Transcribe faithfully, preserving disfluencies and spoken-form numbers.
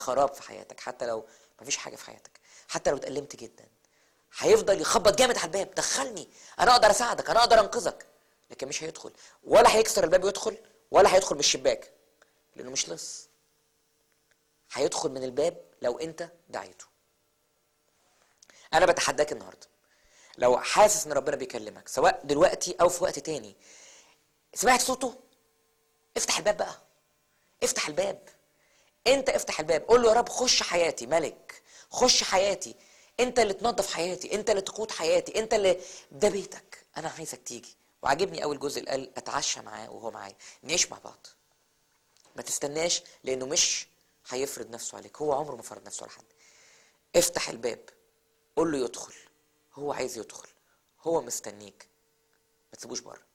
خراب في حياتك، حتى لو مفيش حاجه في حياتك، حتى لو اتألمت جدا، هيفضل يخبط جامد على الباب، دخلني، انا اقدر اساعدك، انا اقدر انقذك، لكن مش هيدخل، ولا هيكسر الباب ويدخل، ولا هيدخل من الشباك، لانه مش لص. هيدخل من الباب لو انت دعيته. انا بتحداك النهارده، لو حاسس ان ربنا بيكلمك سواء دلوقتي او في وقت تاني، سمعت صوته، افتح الباب بقى، افتح الباب، انت افتح الباب، قول له يا رب خش حياتي، ملك خش حياتي، انت اللي تنظف حياتي، انت اللي تقود حياتي، انت اللي، ده بيتك، انا عايزك تيجي. وعجبني اول جزء اللي قال اتعشى معاه وهو معايا، نعيش مع بعض. ما تستناش، لانه مش هيفرض نفسه عليك، هو عمره ما فرض نفسه على حد. افتح الباب، قول له يدخل، هو عايز يدخل، هو مستنيك، ما تسيبوش بره.